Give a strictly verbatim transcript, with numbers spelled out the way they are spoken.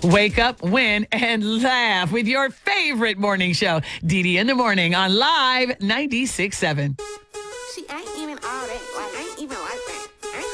Wake up, win, and laugh with your favorite morning show, Dee Dee in the Morning on Live ninety-six point seven.